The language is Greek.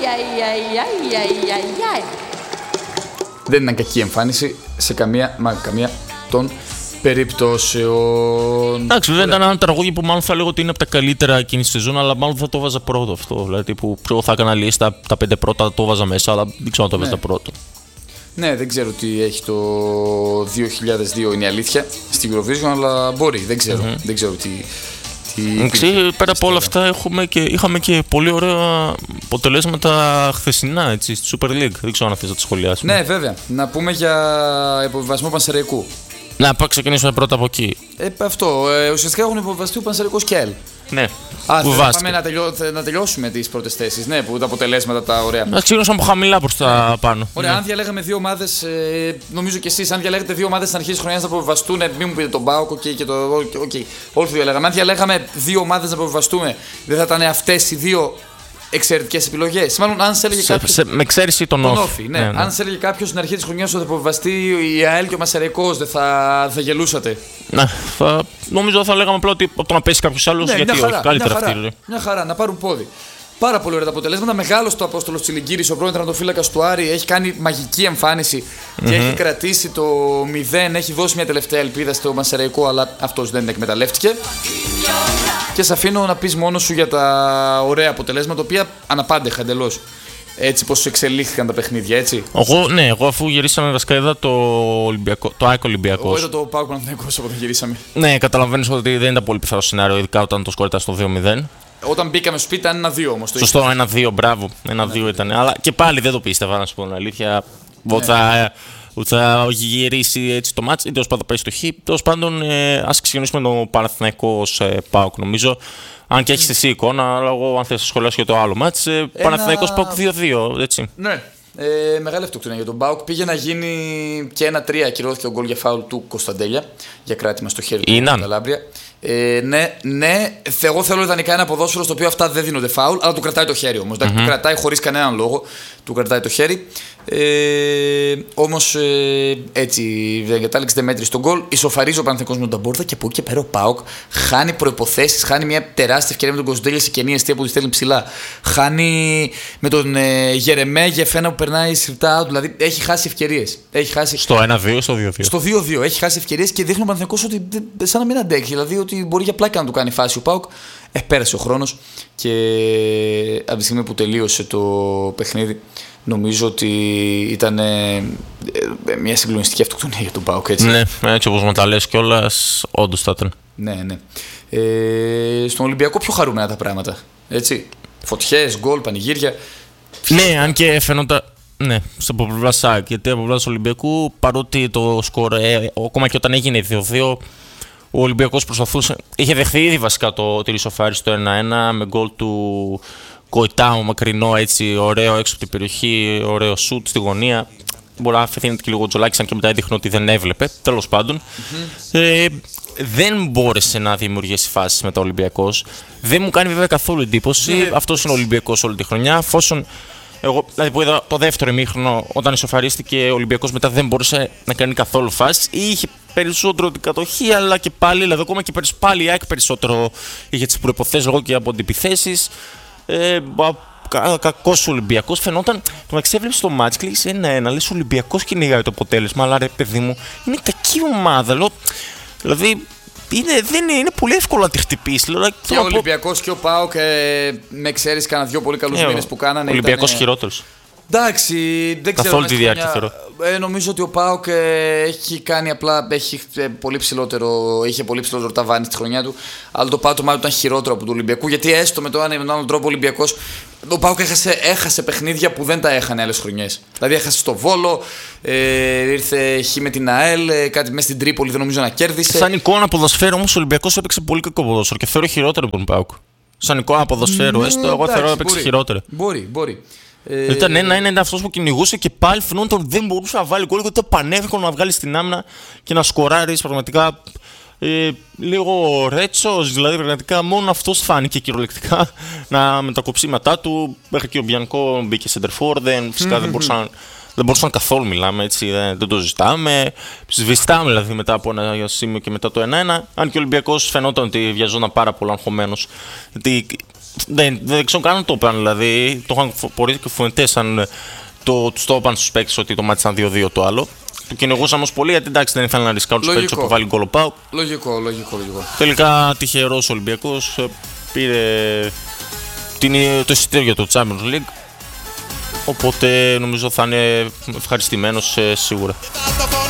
Δεν ήταν κακή εμφάνιση σε καμία των περιπτώσεων. Εντάξει, βέβαια ήταν ένα τραγούδι που μάλλον θα λέγω ότι είναι από τα καλύτερα εκείνη τη σεζόν, αλλά μάλλον θα το βάζα πρώτο αυτό. Δηλαδή που θα έκανα λίστα, τα 5 πρώτα το βάζα μέσα, αλλά δεν ξέρω αν το βάζα πρώτο. Ναι, δεν ξέρω τι έχει το 2002, είναι η αλήθεια, στην Eurovision, αλλά μπορεί, δεν ξέρω. Δεν ξέρω τι. Πέρα από όλα αυτά είχαμε και πολύ ωραία αποτελέσματα χθεσινά, έτσι, στη Super League. Δεν ξέρω αν θες να τα σχολιάσουμε. Ναι, βέβαια. Να πούμε για υποβιβασμό Πανσεραϊκού. Να ξεκινήσουμε πρώτα από εκεί. Αυτό. Ουσιαστικά έχουν υποβιβαστεί ο Πανσεραϊκός και ΕΛ. Ναι. Πάμε να τελειώσουμε τις πρώτες θέσεις. Ναι, που τα αποτελέσματα τα ωραία. Να ξεκινήσουμε από χαμηλά προς τα πάνω. Ωραία, αν διαλέγαμε δύο ομάδες, νομίζω και εσείς, αν διαλέγετε δύο ομάδες στην αρχή της χρονιάς να αποβιβαστούν, μην μου πείτε τον ΠΑΟΚ και το. Όλοι το διαλέγαμε. Αν διαλέγαμε δύο ομάδες να αποβιβαστούμε, δεν θα ήταν αυτές οι δύο εξαιρετικές επιλογές? Μάλλον, αν σε έλεγε κάποιος. Με εξαίρεση τον Όφη. Ναι. Αν σε έλεγε κάποιος στην αρχή της χρονιάς ότι θα αποβιβαστεί η ΑΕΛ και ο Μασεραϊκός, δεν θα γελούσατε? Ναι, νομίζω θα λέγαμε απλά ότι το να πέσει κάποιος άλλος, γιατί όχι, καλύτερα αυτή. Μια χαρά, να πάρουν πόδι. Πάρα πολύ ωραία τα αποτελέσματα. Μεγάλος το Απόστολος Τσιλιγκύρης, ο πρώην τερματοφύλακας του Άρη, έχει κάνει μαγική εμφάνιση και έχει κρατήσει το 0. Έχει δώσει μια τελευταία ελπίδα στο Μασεραϊκό, αλλά αυτός δεν εκμεταλλεύτηκε. Και σε αφήνω να πεις μόνος σου για τα ωραία αποτελέσματα, τα οποία αναπάντεχα εντελώς. Έτσι πως εξελίχθηκαν τα παιχνίδια, έτσι. Εγώ αφού γυρίσαμε βασικά είδα το ΑΕΚ Ολυμπιακός. Εγώ είδα το ΠΑΟΚ Παναθηναϊκός όταν γυρίσαμε. Ναι, καταλαβαίνεις ότι δεν ήταν πολύ πιθανό σενάριο, ειδικά όταν το σκορ ήταν στο 2-0. Όταν μπήκαμε στο σπίτι ήταν 1-2 όμως. Σωστό, 1-2, μπράβο. 1-2 ήταν. Αλλά και πάλι δεν το πίστευα, να σου πω την αλήθεια. Ότι θα γυρίσει έτσι το μάτς ή τέλος πάντων θα πάει στο χ. Τέλος πάντων, ας ξεκινήσουμε το Παναθηναϊκό ΠΑΟΚ, νομίζω. Αν και έχεις εσύ εικόνα, αλλά εγώ αν θες να σχολιάσω για το άλλο μάτς. Παναθηναϊκός ΠΑΟΚ 2-2, έτσι. Ναι. Μεγάλη αυτοκτονία για τον ΠΑΟΚ. Πήγε να γίνει και 1-3, ακυρώθηκε ο γκολ για φάουλ του Κωνσταντέλια για κράτημα στο χέρι του Καλάμπρια. Ναι, εγώ θέλω ιδανικά ένα ποδόσφαιρο στο οποίο αυτά δεν δίνονται φάουλ, αλλά του κρατάει το χέρι όμως. Του κρατάει χωρίς κανέναν λόγο, του κρατάει το χέρι. Όμως έτσι δεν κατάληξε, δεν μέτρησε τον γκολ. Ισοφαρίζει ο Παναθηναϊκός με τον Ταμπόρτα και από εκεί και πέρα ο ΠΑΟΚ χάνει προϋποθέσεις. Χάνει μια τεράστια ευκαιρία με τον Κωνσταντέλια σε κενή αιστεία που τη στέλνει ψηλά. Χάνει με τον Γερεμέγεφ ένα που περνάει σιρτά, δηλαδή έχει χάσει ευκαιρίες. Στο 1-2, στο 2-2. Στο 2-2 έχει χάσει ευκαιρίες και δείχνει ο Παναθηναϊκός ότι σαν να μην αντέχει. Δηλαδή ότι μπορεί για πλάκα να του κάνει φάση ο ΠΑΟΚ. Πέρασε ο χρόνος και από τη στιγμή που τελείωσε το παιχνίδι, νομίζω ότι ήταν μια συγκλονιστική αυτοκτονία για τον ΠΑΟΚ. Ναι, έτσι όπως με τα λες κιόλας, όντως θα ήταν. Ναι. Στον Ολυμπιακό πιο χαρούμενα τα πράγματα. Έτσι. Φωτιές, γκολ, πανηγύρια. Ναι, αν και φαινόταν. Ναι, από πλευρά ΣΑΚ. Γιατί από πλευρά Ολυμπιακού, παρότι το σκορ, ακόμα και όταν έγινε 2-2, ο Ολυμπιακός προσπαθούσε. Είχε δεχθεί ήδη βασικά την ισοφάριση το 1-1 με γκολ του Κοϊτάου, μακρινό έτσι, ωραίο έξω από την περιοχή, ωραίο σουτ στη γωνία. Μπορεί να αφήνεται και λίγο τζολάκι, αν και μετά έδειχνε ότι δεν έβλεπε. Τέλος πάντων. Δεν μπόρεσε να δημιουργήσει φάσεις μετά ο Ολυμπιακός. Δεν μου κάνει βέβαια καθόλου εντύπωση. Αυτός είναι ο Ολυμπιακός όλη τη χρονιά. Εφόσον εγώ, δηλαδή που είδα το δεύτερο ημίχρονο, όταν ισοφαρίστηκε ο Ολυμπιακός μετά δεν μπορούσε να κάνει καθόλου φάσεις. Είχε περισσότερο την κατοχή, αλλά και πάλι, δηλαδή ακόμα και πάλι η ΑΕΚ περισσότερο είχε τις προϋποθέσεις λόγω και από αντιπιθέσεις. Κακός ο Ολυμπιακός φαινόταν. Το μεταξύ έβλεψε το μάτς, κλείσει 1-1. Λες ο Ολυμπιακός κυνηγάει το αποτέλεσμα, αλλά ρε παιδί μου, είναι κακή ομάδα. Δηλαδή είναι πολύ εύκολο να τη χτυπήσει. Και ο Ολυμπιακός και ο ΠΑΟΚ, με εξαίρεση κανένα δυο πολύ καλούς μήνες που κάνανε. Ο Ολυμπιακός χειρότερος. Εντάξει, δεν ξέρω. Καθ' όλη τη διάρκεια θεωρώ. Νομίζω ότι ο ΠΑΟΚ έχει κάνει απλά. Είχε πολύ ψηλότερο ταβάνι στη χρονιά του. Αλλά το πάτωμά του ήταν χειρότερο από του Ολυμπιακού. Γιατί έστω με τον άλλον τρόπο ο Ολυμπιακός. Ο ΠΑΟΚ έχασε παιχνίδια που δεν τα έχανε άλλες χρονιές. Δηλαδή έχασε στο Βόλο, ήρθε χ με την ΑΕΛ, κάτι μέσα στην Τρίπολη δεν νομίζω να κέρδισε. Σαν εικόνα ποδοσφαίρου όμως ο Ολυμπιακός έπαιξε πολύ κακό ποδόσφαιρο και θεωρώ χειρότερο από τον ΠΑΟΚ. Σαν εικόνα ποδοσφαίρου, έστω, εγώ θεωρώ έπαιξε χειρότερα. Μπορεί. Ήταν 1-1, ήταν αυτός που κυνηγούσε και πάλι φαινόταν ότι δεν μπορούσε να βάλει γκολ. Γιατί ήταν πανεύκολο να βγάλει στην άμυνα και να σκοράρει πραγματικά. Λίγο ρέτσος, δηλαδή πραγματικά μόνο αυτός φάνηκε κυριολεκτικά με τα κοψίματά του. Μέχρι και ο Μπιανκό μπήκε center forward, φυσικά δεν μπορούσαν δεν μπορούσαν καθόλου, μιλάμε έτσι, δεν το ζητάμε. Σβηστάμε δηλαδή μετά από ένα σημείο και μετά το 1-1. Αν και ο Ολυμπιακός φαινόταν ότι βιαζόταν πάρα πολύ αγχωμένος. Δεν ξέρω καν να το είπαν, δηλαδή το είχαν πορεί και φωνητές σαν τους το είπαν στους παίκτες ότι το μάτι ήταν 2-2 το άλλο. Το κυνηγούσαμε όμως πολύ γιατί εντάξει δεν ήθελαν να ρισκάρουν τους παίκτες που βάλει γκολ ο ΠΑΟΚ. Λογικό. Τελικά τυχερός ο Ολυμπιακός πήρε το εισιτήριο για το Champions League. Οπότε νομίζω θα είναι ευχαριστημένος σίγουρα.